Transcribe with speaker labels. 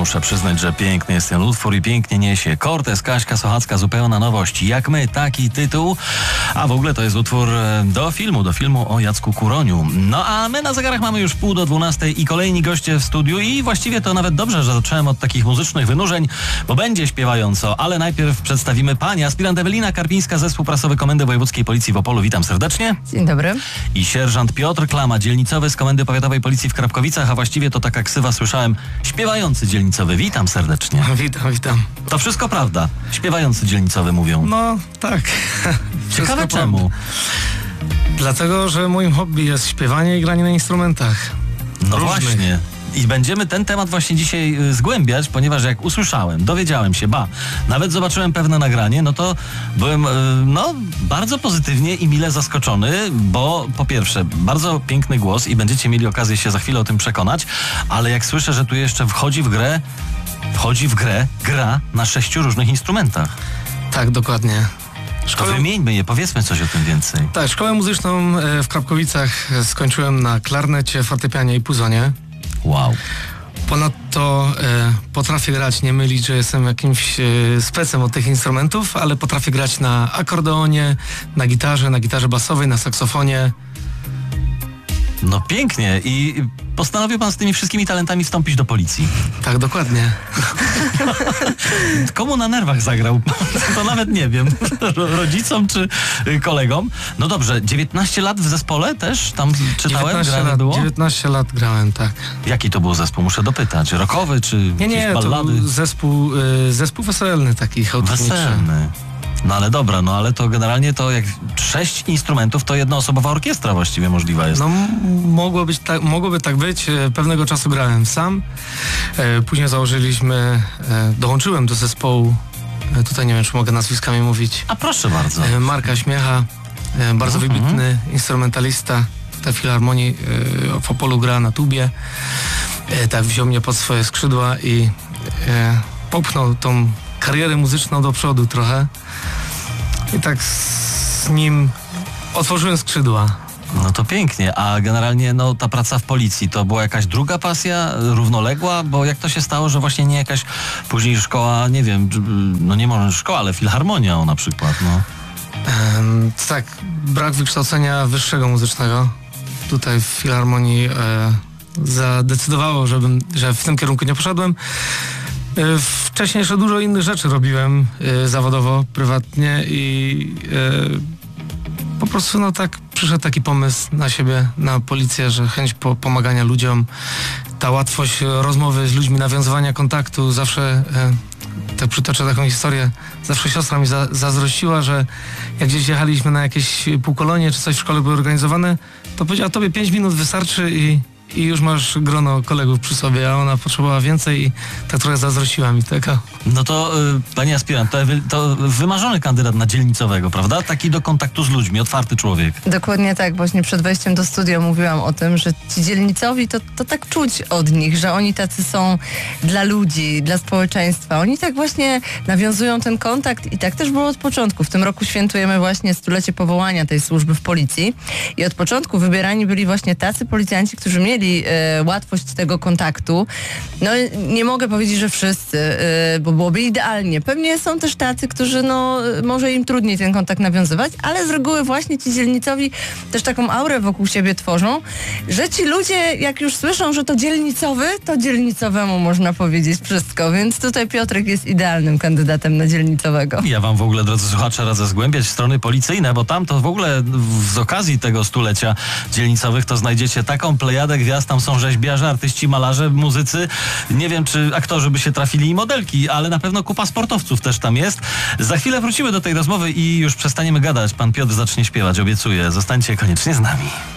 Speaker 1: muszę przyznać, że piękny jest ten utwór i pięknie niesie. Cortez, Kaśka Sochacka, zupełna nowość. Jak my, taki tytuł. A w ogóle to jest utwór do filmu o Jacku Kuroniu. No a my na zegarach mamy już 11:30 i kolejni goście w studiu i właściwie to nawet dobrze, że zacząłem od takich muzycznych wynurzeń, bo będzie śpiewająco, ale najpierw przedstawimy pani aspirant Ewelina Karpińska, zespół prasowy Komendy Wojewódzkiej Policji w Opolu. Witam serdecznie.
Speaker 2: Dzień dobry.
Speaker 1: I sierżant Piotr Klama, dzielnicowy z Komendy Powiatowej Policji w Krapkowicach, a właściwie to taka ksywa słyszałem, śpiewający dzielnicowy. Witam serdecznie.
Speaker 3: Witam.
Speaker 1: To wszystko prawda. Śpiewający dzielnicowy mówią.
Speaker 3: No, tak.
Speaker 1: Ciekawe czemu?
Speaker 3: Dlatego, że moim hobby jest śpiewanie i granie na instrumentach.
Speaker 1: No
Speaker 3: różnych.
Speaker 1: właśnie. I będziemy ten temat właśnie dzisiaj zgłębiać, ponieważ jak usłyszałem, dowiedziałem się, nawet zobaczyłem pewne nagranie, no to byłem bardzo pozytywnie i mile zaskoczony, bo po pierwsze, bardzo piękny głos i będziecie mieli okazję się za chwilę o tym przekonać, ale jak słyszę, że tu jeszcze wchodzi w grę gra na 6 różnych instrumentach.
Speaker 3: Tak, dokładnie.
Speaker 1: To wymieńmy je, powiedzmy coś o tym więcej.
Speaker 3: Tak, szkołę muzyczną w Krapkowicach skończyłem na klarnecie, fortepianie i puzonie.
Speaker 1: Wow.
Speaker 3: Ponadto potrafię grać, nie mylić, że jestem jakimś specem od tych instrumentów, ale potrafię grać na akordeonie, na gitarze basowej, na saksofonie.
Speaker 1: No pięknie. I postanowił pan z tymi wszystkimi talentami wstąpić do policji.
Speaker 3: Tak, dokładnie.
Speaker 1: Komu na nerwach zagrał? To nawet nie wiem. Rodzicom czy kolegom? No dobrze, 19 lat w zespole też? Tam czytałem, grane było?
Speaker 3: 19 lat grałem, tak.
Speaker 1: Jaki to był zespół? Muszę dopytać. Rockowy czy
Speaker 3: Nie,
Speaker 1: ballady?
Speaker 3: to był zespół weselny, taki chaotyczny.
Speaker 1: Weselny. No ale dobra, ale to generalnie to jak 6 instrumentów, to jednoosobowa orkiestra właściwie możliwa jest.
Speaker 3: No mogłoby tak być. Pewnego czasu grałem sam. Później dołączyłem do zespołu, tutaj nie wiem, czy mogę nazwiskami mówić.
Speaker 1: A proszę bardzo.
Speaker 3: Marka Śmiecha, bardzo wybitny instrumentalista. Ta filharmonii w Opolu gra na tubie. Tak wziął mnie pod swoje skrzydła i popchnął tą karierę muzyczną do przodu trochę. I tak z nim otworzyłem skrzydła.
Speaker 1: No to pięknie, a generalnie ta praca w policji to była jakaś druga pasja, równoległa? Bo jak to się stało, że właśnie nie jakaś później szkoła, nie wiem, nie może szkoła, ale filharmonia na przykład,
Speaker 3: Tak, brak wykształcenia wyższego muzycznego. Tutaj w filharmonii zadecydowało, że w tym kierunku nie poszedłem. Wcześniej jeszcze dużo innych rzeczy robiłem zawodowo, prywatnie i po prostu tak przyszedł taki pomysł na siebie, na policję, że chęć pomagania ludziom, ta łatwość rozmowy z ludźmi, nawiązywania kontaktu, zawsze tak przytoczę taką historię, zawsze siostra mi zazdrościła, że jak gdzieś jechaliśmy na jakieś półkolonie czy coś w szkole były organizowane, to powiedziała, tobie 5 minut wystarczy i już masz grono kolegów przy sobie, a ona potrzebowała więcej i tak trochę zazdrościła mi tego. No to,
Speaker 1: pani aspirant, to wymarzony kandydat na dzielnicowego, prawda? Taki do kontaktu z ludźmi, otwarty człowiek.
Speaker 2: Dokładnie tak, właśnie przed wejściem do studia mówiłam o tym, że ci dzielnicowi to tak czuć od nich, że oni tacy są dla ludzi, dla społeczeństwa. Oni tak właśnie nawiązują ten kontakt i tak też było od początku. W tym roku świętujemy właśnie 100-lecie powołania tej służby w policji i od początku wybierani byli właśnie tacy policjanci, którzy mieli łatwość tego kontaktu. Nie mogę powiedzieć, że wszyscy, bo byłoby idealnie. Pewnie są też tacy, którzy może im trudniej ten kontakt nawiązywać, ale z reguły właśnie ci dzielnicowi też taką aurę wokół siebie tworzą, że ci ludzie, jak już słyszą, że to dzielnicowy, to dzielnicowemu można powiedzieć wszystko, więc tutaj Piotrek jest idealnym kandydatem na dzielnicowego.
Speaker 1: Ja wam w ogóle, drodzy słuchacze, radzę zgłębiać strony policyjne, bo tam to w ogóle z okazji tego 100-lecia dzielnicowych to znajdziecie taką plejadę gwiazd, tam są rzeźbiarze, artyści, malarze, muzycy, nie wiem, czy aktorzy by się trafili i modelki, ale na pewno kupa sportowców też tam jest. Za chwilę wrócimy do tej rozmowy i już przestaniemy gadać. Pan Piotr zacznie śpiewać, obiecuję. Zostańcie koniecznie z nami.